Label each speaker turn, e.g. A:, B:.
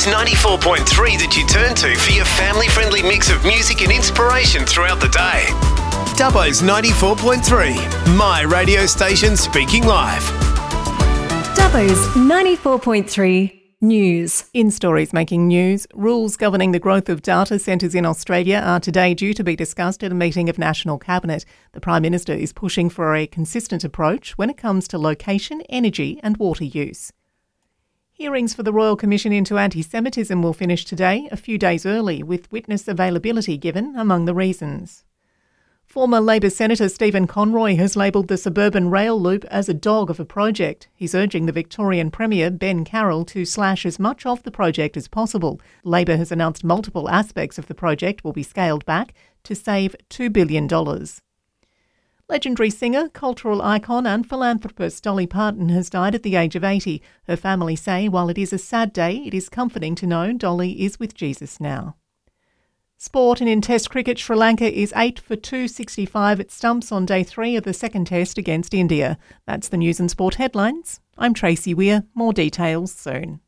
A: It's 94.3 that you turn to for your family-friendly mix of music and inspiration throughout the day. Dubbo's 94.3, my radio station speaking live.
B: Dubbo's 94.3 News. In stories making news, rules governing the growth of data centres in Australia are today due to be discussed at a meeting of National Cabinet. The Prime Minister is pushing for a consistent approach when it comes to location, energy and water use. Hearings for the Royal Commission into Anti-Semitism will finish today, a few days early, with witness availability given among the reasons. Former Labor Senator Stephen Conroy has labelled the suburban rail loop as a dog of a project. He's urging the Victorian Premier, Ben Carroll, to slash as much of the project as possible. Labor has announced multiple aspects of the project will be scaled back to save $2 billion. Legendary singer, cultural icon and philanthropist Dolly Parton has died at the age of 80. Her family say while it is a sad day, it is comforting to know Dolly is with Jesus now. Sport, and in Test cricket, Sri Lanka is 8 for 265 at stumps on day 3 of the second Test against India. That's the news and sport headlines. I'm Tracy Weir. More details soon.